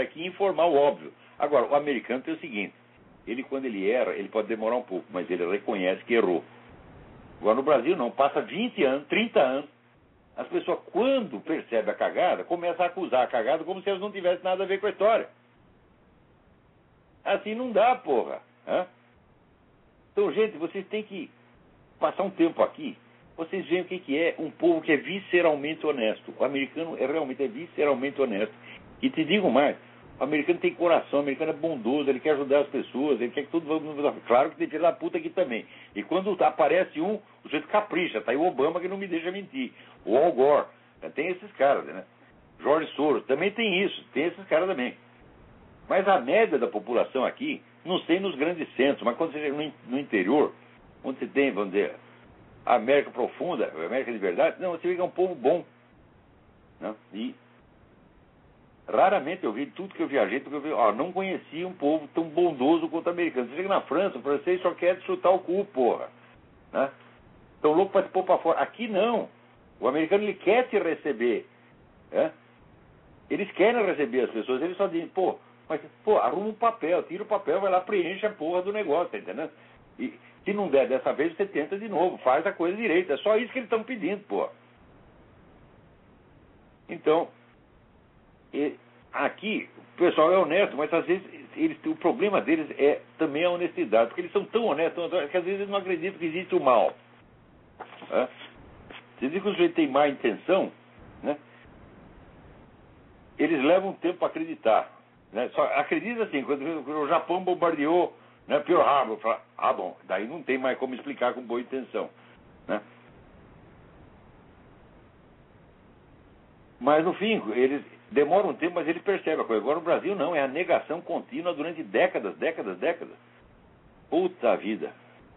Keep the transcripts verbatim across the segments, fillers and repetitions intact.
aqui informar o óbvio. Agora, o americano tem o seguinte, ele quando ele erra, ele pode demorar um pouco, mas ele reconhece que errou. Agora no Brasil não, passa vinte anos, trinta anos, as pessoas quando percebem a cagada, começam a acusar a cagada como se elas não tivessem nada a ver com a história. Assim não dá, porra. Hã? Então, gente, vocês têm que passar um tempo aqui, vocês veem o que que é um povo que é visceralmente honesto. O americano é realmente é visceralmente honesto. E te digo mais, o americano tem coração, o americano é bondoso, ele quer ajudar as pessoas, ele quer que tudo vá... Claro que tem filho da puta aqui também. E quando aparece um, o jeito capricha, tá aí o Obama que não me deixa mentir. O Al Gore, tem esses caras, né? Jorge Soros, também tem isso, tem esses caras também. Mas a média da população aqui, não sei nos grandes centros, mas quando você chega no, no interior, onde você tem, vamos dizer, a América profunda, a América de verdade, não, você vê que é um povo bom. Né? E raramente eu vi, tudo que eu viajei, tudo que eu vi, ó, não conhecia um povo tão bondoso quanto o americano. Você chega na França, o francês só quer chutar o cu, porra. Né? Tão louco para te pôr para fora. Aqui não. O americano, ele quer te receber. Né? Eles querem receber as pessoas, eles só dizem, pô, mas, pô, arruma um papel, tira o papel, vai lá, preenche a porra do negócio, tá entendendo? E se não der dessa vez, você tenta de novo, faz a coisa direita. É só isso que eles estão pedindo, pô. Então, e, aqui, o pessoal é honesto, mas às vezes eles, o problema deles é também a honestidade, porque eles são tão honestos, tão honestos que às vezes eles não acreditam que existe o mal. Né? Você diz que o sujeito tem má intenção, né? Eles levam tempo para acreditar. Né? Só acredita assim, quando o Japão bombardeou, né, Pearl Harbor, fala, ah bom, daí não tem mais como explicar com boa intenção. Né? Mas no fim, eles demoram um tempo, mas ele percebe a coisa. Agora no Brasil não, é a negação contínua durante décadas, décadas, décadas. Puta vida.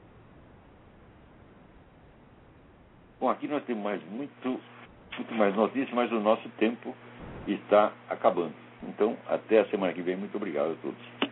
Bom, aqui nós temos mais muito, muito mais notícias, mas o nosso tempo está acabando. Então, até a semana que vem. Muito obrigado a todos.